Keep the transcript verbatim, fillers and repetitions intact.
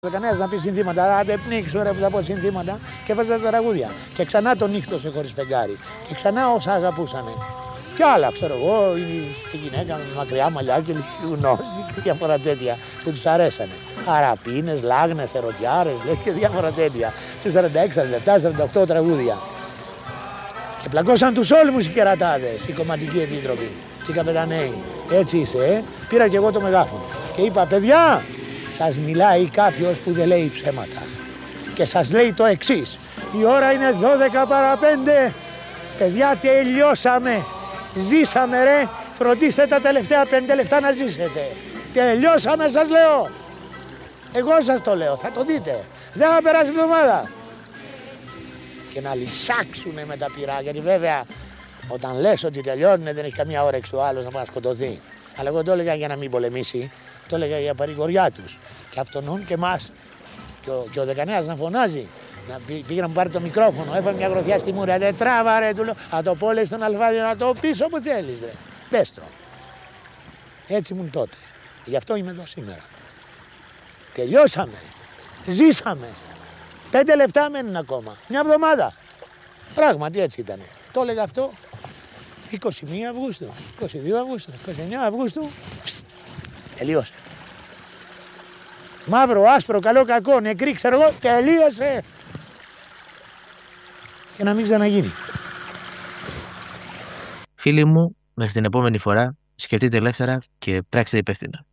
Κανένας να πει συνθήματα, άντε πνίξου ρε που θα πω συνθήματα και βάζα τα τραγούδια. Και ξανά τον νύχτωσε χωρίς φεγγάρι. Και ξανά όσα αγαπούσανε. Και άλλα, ξέρω εγώ, η γυναίκα με μακριά μαλλιά και γνώση και διάφορα τέτοια που τους αρέσανε. Χαραπίνες, λάγνες, ερωτιάρες και διάφορα τέτοια. Τους σαράντα έξι, σαράντα επτά, σαράντα οκτώ τραγούδια. Και πλακώσαν τους όλμους οι κερατάδες, η κομματική επίτροπη και οι καπεταναίοι. Έτσι είσαι, ε. Πήρα και εγώ το μεγάφωνο και είπα, παιδιά, σας μιλάει κάποιος που δεν λέει ψέματα και σας λέει το εξής. Η ώρα είναι δώδεκα παρά πέντε. Παιδιά, τελειώσαμε. Ζήσαμε ρε. Φροντίστε τα τελευταία πέντε λεπτά να ζήσετε. Τελειώσαμε σας λέω. Εγώ σας το λέω. Θα το δείτε. Δεν θα περάσει εβδομάδα. Και να λυσάξουνε με τα πυρά. Γιατί βέβαια όταν λες ότι τελειώνουν δεν έχει καμία όρεξη ο άλλος να πάει να σκοτωθεί. Αλλά εγώ το έλεγα για να μην πολεμήσει. Το έλεγα για παρηγοριά τους. Και αυτόν και εμάς. Και ο, και ο Δεκανέας να φωνάζει. Να πή, πήγε να μου πάρει το μικρόφωνο. Έφαγε μια γροθιά στη μούρια. Δεν τράβα ρε. Του λέω. Να το πω λέει στον Αλφάδιο να το πεις όπου θέλεις ρε. Πες το. Έτσι ήμουν τότε. Γι' αυτό είμαι εδώ σήμερα. Τελειώσαμε. Ζήσαμε. Πέντε λεπτά μένουν ακόμα. Μια εβδομάδα. Πράγματι έτσι ήταν. Το έλεγα αυτό. είκοσι μία Αυγούστου, είκοσι δύο Αυγούστου, είκοσι εννέα Αυγούστου. Ψ, τελείωσε. Μαύρο, άσπρο, καλό, κακό, νεκρή, ξέρω εγώ, τελείωσε. Και να μην ξαναγίνει. Φίλοι μου, μέχρι την επόμενη φορά, σκεφτείτε ελεύθερα και πράξτε υπεύθυνα.